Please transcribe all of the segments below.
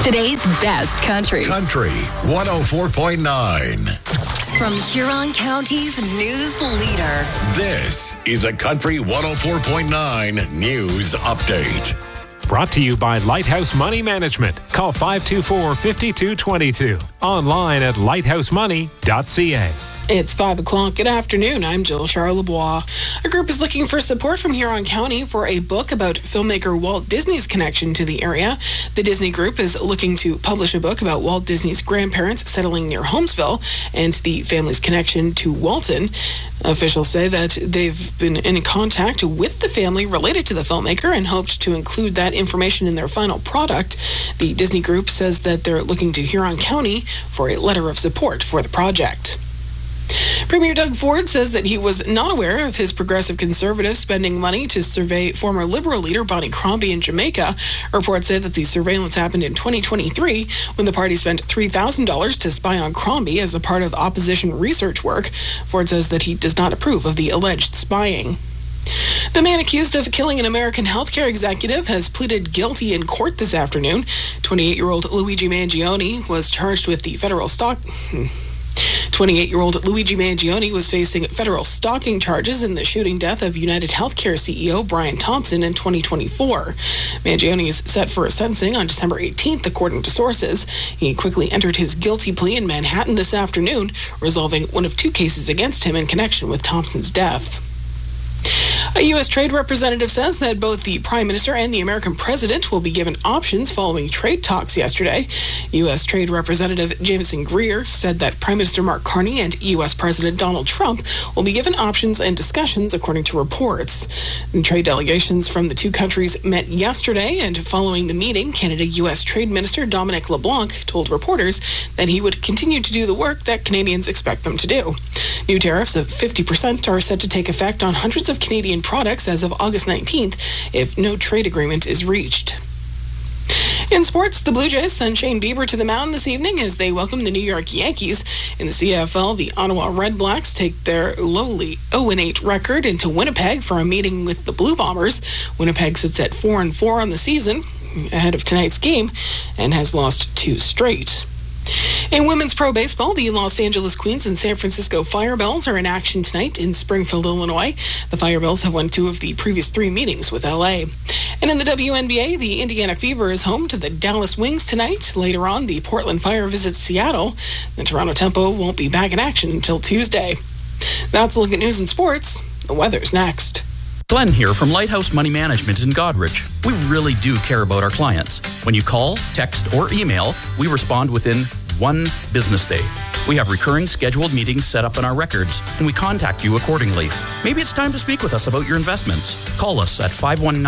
Today's best country. Country 104.9. From Huron County's news leader. This is a Country 104.9 news update. Brought to you by Lighthouse Money Management. Call 524-5222. Online at lighthousemoney.ca. It's 5 o'clock. Good afternoon. I'm Jill Charlebois. A group is looking for support from Huron County for a book about filmmaker Walt Disney's connection to the area. The Disney Group is looking to publish a book about Walt Disney's grandparents settling near Holmesville and the family's connection to Walton. Officials say that they've been in contact with the family related to the filmmaker and hoped to include that information in their final product. The Disney Group says that they're looking to Huron County for a letter of support for the project. Premier Doug Ford says that he was not aware of his progressive conservatives spending money to survey former Liberal leader Bonnie Crombie in Jamaica. Reports say that the surveillance happened in 2023 when the party spent $3,000 to spy on Crombie as a part of opposition research work. Ford says that he does not approve of the alleged spying. The man accused of killing an American healthcare executive has pleaded guilty in court this afternoon. 28-year-old Luigi Mangione was charged with the federal 28-year-old Luigi Mangione was facing federal stalking charges in the shooting death of United Healthcare CEO Brian Thompson in 2024. Mangione is set for a sentencing on December 18th, according to sources. He quickly entered his guilty plea in Manhattan this afternoon, resolving one of two cases against him in connection with Thompson's death. A U.S. trade representative says that both the Prime Minister and the American President will be given options following trade talks yesterday. U.S. Trade Representative Jameson Greer said that Prime Minister Mark Carney and U.S. President Donald Trump will be given options and discussions, according to reports. And trade delegations from the two countries met yesterday, and following the meeting, Canada-U.S. Trade Minister Dominic LeBlanc told reporters that he would continue to do the work that Canadians expect them to do. New tariffs of 50% are set to take effect on hundreds of Canadian products as of August 19th if no trade agreement is reached. In sports, the Blue Jays send Shane Bieber to the mound this evening as they welcome the New York Yankees. In the CFL, the Ottawa Red Blacks take their lowly 0-8 record into Winnipeg for a meeting with the Blue Bombers. Winnipeg sits at 4-4 on the season ahead of tonight's game and has lost 2 straight. In women's pro baseball, the Los Angeles Queens and San Francisco Firebells are in action tonight in Springfield, Illinois. The Firebells have won 2 of the previous 3 meetings with LA. And in the WNBA, the Indiana Fever is home to the Dallas Wings tonight. Later on, the Portland Fire visits Seattle. The Toronto Tempo won't be back in action until Tuesday. That's a look at news and sports. The weather's next. Glenn here from Lighthouse Money Management in Godrich. We really do care about our clients. When you call, text, or email, we respond within 1 business day. We have recurring scheduled meetings set up in our records, and we contact you accordingly. Maybe it's time to speak with us about your investments. Call us at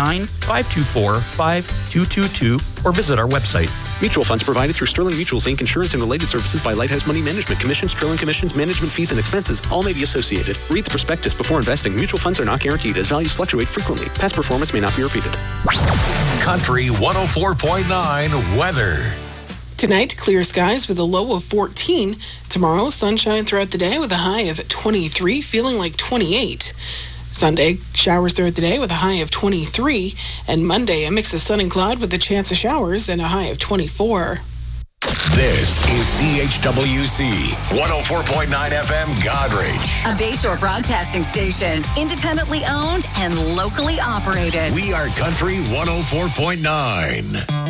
519-524-5222 or visit our website. Mutual funds provided through Sterling Mutuals Inc. Insurance and related services by Lighthouse Money Management. Commissions, trailing commissions, management fees, and expenses all may be associated. Read the prospectus before investing. Mutual funds are not guaranteed as values fluctuate frequently. Past performance may not be repeated. Country 104.9 weather. Tonight, clear skies with a low of 14. Tomorrow, sunshine throughout the day with a high of 23, feeling like 28. Sunday, showers throughout the day with a high of 23. And Monday, a mix of sun and cloud with a chance of showers and a high of 24. This is CHWC 104.9 FM Godrich. A Bayshore broadcasting station, independently owned and locally operated. We are Country 104.9.